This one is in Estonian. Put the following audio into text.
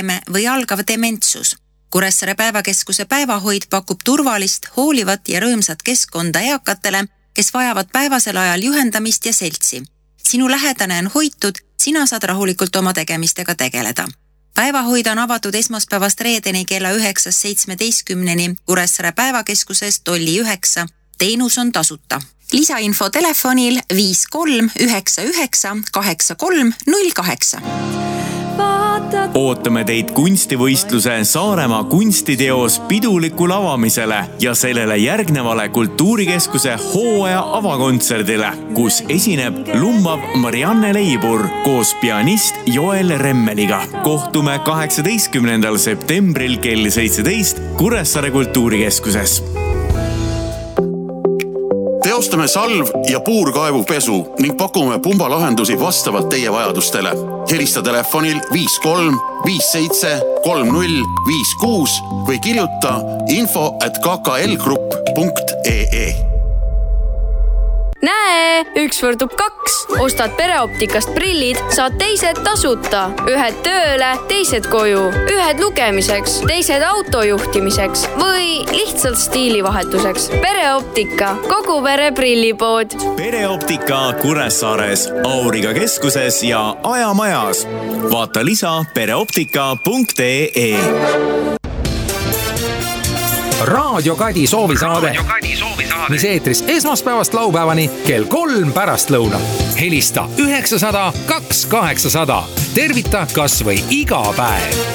probleeme või algav dementsus. Kuressaare päevakeskuse päevahoid pakub turvalist, hoolivat ja rõõmsat keskkonda eakatele, kes vajavad päevasel ajal juhendamist ja seltsi. Sinu lähedane on hoitud, sina saad rahulikult oma tegemistega tegeleda. Päevahoid on avatud esmaspäevast reedeni kella 9:17 Kuressaare päevakeskuses Tolli 9. Teenus on tasuta. Lisainfo telefonil 53998308. Ootame teid kunstivõistluse Saaremaa kunstiteos pidulikul avamisele ja sellele järgnevale kultuurikeskuse hooaja avakontserdile, kus esineb lummav Marianne Leibur koos pianist Joel Remmeliga. Kohtume 18. septembril kell 17 Kuressaare kultuurikeskuses. Teostame salv- ja puurkaevupesu ning pakume pumbalahendusi vastavalt teie vajadustele. Helista telefonil 53573056 või kirjuta info@kklgrupp.ee. Näe, üks võrdub 2. Ostad Pereoptikast prillid, saad teised tasuta. Ühed tööle, teised koju. Ühed lugemiseks, teised autojuhtimiseks või lihtsalt stiilivahetuseks. Pereoptika, kogu pere prillipood. Pereoptika Kuressaares, Auriga keskuses ja Ajamajas. Vaata lisa pereoptika.ee. Raadio Kadi soovisaade, mis eetris esmaspäevast laupäevani kell 3 pärastlõuna. Helista 900 2800. Tervita kas või iga päev.